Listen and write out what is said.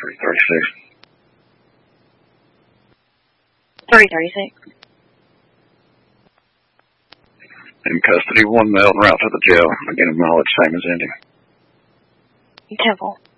336. 336. In custody, one male en route to the jail. Beginning mileage, same as ending. 10-4.